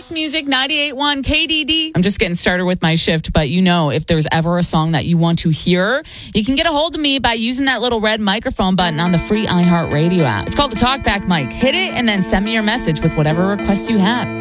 best music, 98.1 KDD. I'm just getting started with my shift, but if there's ever a song that you want to hear, you can get a hold of me by using that little red microphone button on the free iHeartRadio app. It's called the Talkback mic. Hit it and then send me your message with whatever request you have.